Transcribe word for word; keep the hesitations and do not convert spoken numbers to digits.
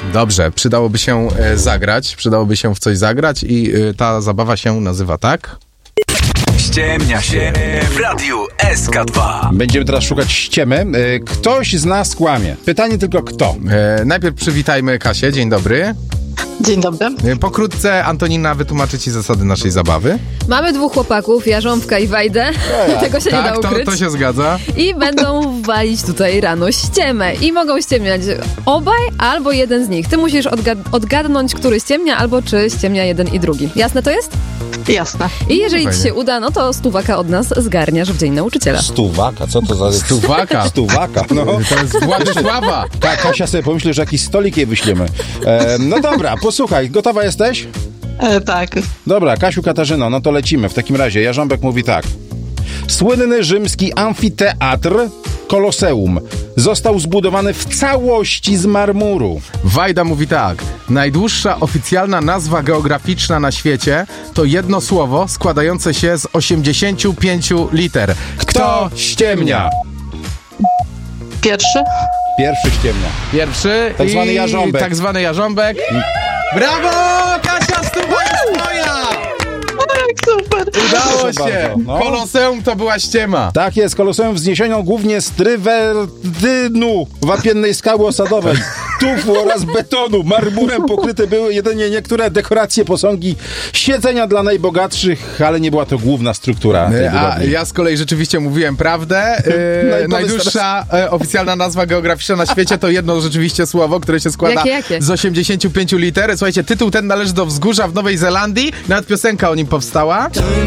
Dobrze, przydałoby się e, zagrać, przydałoby się w coś zagrać i e, ta zabawa się nazywa tak? Ściemnia się w Radiu S K dwa. Będziemy teraz szukać ściemy. E, Ktoś z nas kłamie. Pytanie tylko kto? E, najpierw przywitajmy Kasię, dzień dobry. Dzień dobry. E, pokrótce Antonina wytłumaczy ci zasady naszej zabawy. Mamy dwóch chłopaków, Jarząbka i Wajdę. Tego się nie da Tak, to, ukryć. to się zgadza. I będą walić tutaj rano ściemę. I mogą ściemniać obaj albo jeden z nich. Ty musisz odgad- odgadnąć, który ściemnia, albo czy ściemnia jeden i drugi. Jasne to jest? Jasne. I jeżeli Fajnie. ci się uda, no to stówaka od nas zgarniasz w Dzień Nauczyciela. Stuwaka, co to za... Stuwaka. Stuwaka, no. To jest Władysława. Tak, Kasia sobie pomyśli, że jakiś stolik jej wyślemy. E, no dobra, posłuchaj, gotowa jesteś? E, tak. Dobra, Kasiu, Katarzyno, no to lecimy. W takim razie Jarząbek mówi tak. Słynny rzymski amfiteatr Koloseum został zbudowany w całości z marmuru. Wajda mówi tak. Najdłuższa oficjalna nazwa geograficzna na świecie to jedno słowo składające się z osiemdziesięciu pięciu liter. Kto ściemnia? Pierwszy? Pierwszy ściemnia. Pierwszy Tak zwany i jarząbek. tak zwany jarząbek. Brawo! Kasia, stuwa jest moja! Jak super. Udało Proszę się! bardzo, no. Koloseum to była ściema. Tak jest, Koloseum wzniesiono głównie z trywerdynu, wapiennej skały osadowej, tufu oraz betonu. Marmurem pokryte były jedynie niektóre dekoracje, posągi, siedzenia dla najbogatszych, ale nie była to główna struktura tej A budowli. ja z kolei rzeczywiście mówiłem prawdę. No i E, powiedz najdłuższa e, oficjalna nazwa geograficzna na świecie to jedno rzeczywiście słowo, które się składa Jakie, jakie? z osiemdziesięciu pięciu liter. Słuchajcie, tytuł ten należy do wzgórza w Nowej Zelandii. Nawet piosenka o nim powstała.